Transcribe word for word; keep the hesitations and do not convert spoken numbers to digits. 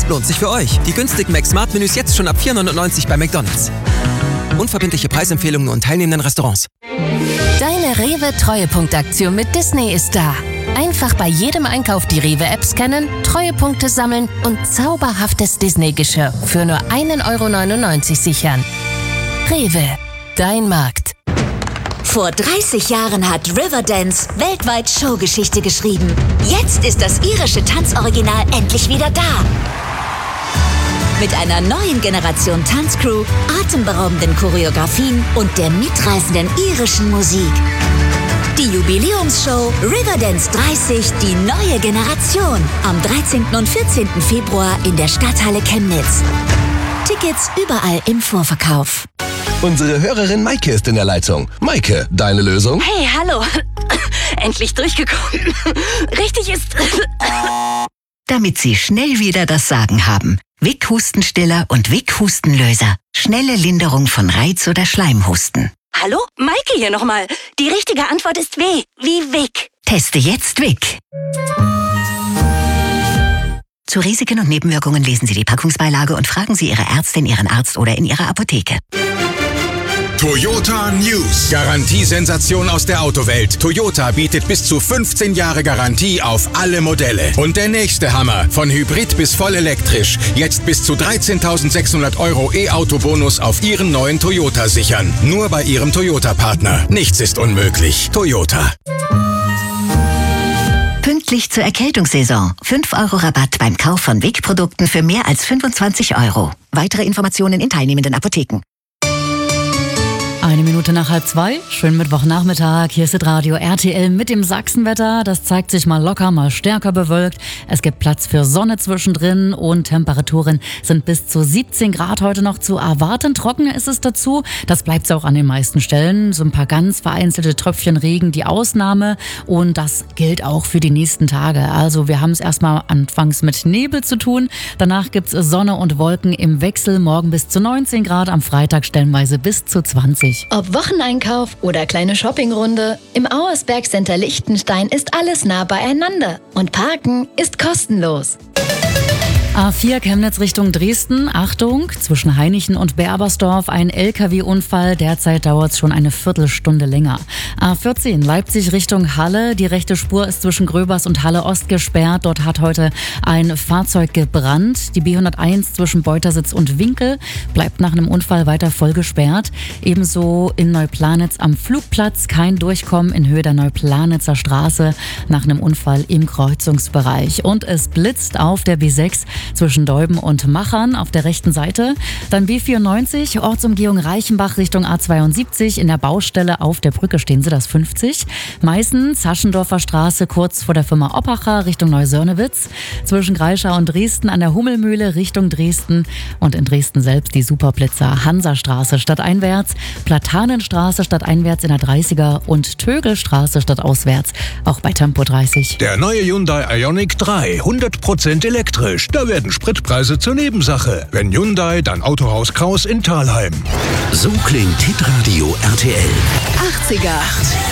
Lohnt sich für euch. Die günstigen Mac-Smart-Menüs jetzt schon ab vier neunundneunzig bei McDonald's. Unverbindliche Preisempfehlungen und teilnehmenden Restaurants. Deine Rewe-Treuepunktaktion mit Disney ist da. Einfach bei jedem Einkauf die Rewe-App scannen, Treuepunkte sammeln und zauberhaftes Disney-Geschirr für nur ein Euro neunundneunzig sichern. Rewe, dein Markt. Vor dreißig Jahren hat Riverdance weltweit Showgeschichte geschrieben. Jetzt ist das irische Tanzoriginal endlich wieder da. Mit einer neuen Generation Tanzcrew, atemberaubenden Choreografien und der mitreißenden irischen Musik. Die Jubiläumsshow Riverdance dreißig, die neue Generation. Am dreizehnten und vierzehnten Februar in der Stadthalle Chemnitz. Tickets überall im Vorverkauf. Unsere Hörerin Maike ist in der Leitung. Maike, deine Lösung? Hey, hallo. Endlich durchgekommen. Richtig ist... Damit Sie schnell wieder das Sagen haben. Vic Hustenstiller und Vic Hustenlöser. Schnelle Linderung von Reiz- oder Schleimhusten. Hallo? Maike hier nochmal. Die richtige Antwort ist W. Wie Vic. Teste jetzt Vic. Zu Risiken und Nebenwirkungen lesen Sie die Packungsbeilage und fragen Sie Ihre Ärztin, Ihren Arzt oder in Ihrer Apotheke. Toyota News. Garantiesensation aus der Autowelt. Toyota bietet bis zu fünfzehn Jahre Garantie auf alle Modelle. Und der nächste Hammer. Von Hybrid bis voll elektrisch. Jetzt bis zu dreizehntausendsechshundert Euro E-Auto-Bonus auf Ihren neuen Toyota sichern. Nur bei Ihrem Toyota-Partner. Nichts ist unmöglich. Toyota. Pünktlich zur Erkältungssaison. fünf Euro Rabatt beim Kauf von Vic-Produkten für mehr als fünfundzwanzig Euro. Weitere Informationen in teilnehmenden Apotheken. Eine Minute nach halb zwei, schönen Mittwochnachmittag, hier ist das Radio R T L mit dem Sachsenwetter. Das zeigt sich mal locker, mal stärker bewölkt. Es gibt Platz für Sonne zwischendrin und Temperaturen sind bis zu siebzehn Grad heute noch zu erwarten. Trocken ist es dazu, das bleibt auch an den meisten Stellen. So ein paar ganz vereinzelte Tröpfchen Regen, die Ausnahme, und das gilt auch für die nächsten Tage. Also wir haben es erstmal anfangs mit Nebel zu tun, danach gibt's Sonne und Wolken im Wechsel, morgen bis zu neunzehn Grad, am Freitag stellenweise bis zu zwanzig. Ob Wocheneinkauf oder kleine Shoppingrunde, im Auersberg Center Liechtenstein ist alles nah beieinander und Parken ist kostenlos. A vier Chemnitz Richtung Dresden. Achtung, zwischen Hainichen und Berbersdorf ein L K W-Unfall. Derzeit dauert es schon eine Viertelstunde länger. A vierzehn Leipzig Richtung Halle. Die rechte Spur ist zwischen Gröbers und Halle Ost gesperrt. Dort hat heute ein Fahrzeug gebrannt. Die B hunderteins zwischen Beutersitz und Winkel bleibt nach einem Unfall weiter voll gesperrt. Ebenso in Neuplanitz am Flugplatz kein Durchkommen in Höhe der Neuplanitzer Straße nach einem Unfall im Kreuzungsbereich. Und es blitzt auf der B sechs zwischen Deuben und Machern auf der rechten Seite. Dann B vierundneunzig, Ortsumgehung Reichenbach Richtung A zweiundsiebzig. In der Baustelle auf der Brücke stehen sie, das fünfzig. Meißen, Zaschendorfer Straße kurz vor der Firma Oppacher Richtung Neusörnewitz. Zwischen Greischau und Dresden an der Hummelmühle Richtung Dresden. Und in Dresden selbst die Superblitzer Hansastraße stadteinwärts, Platanenstraße stadteinwärts in der dreißiger und Tögelstraße stadtauswärts, auch bei Tempo dreißig. Der neue Hyundai Ioniq drei, hundert Prozent elektrisch. Da werden Spritpreise zur Nebensache. Wenn Hyundai, dann Autohaus Kraus in Thalheim. So klingt Hitradio R T L. achtziger.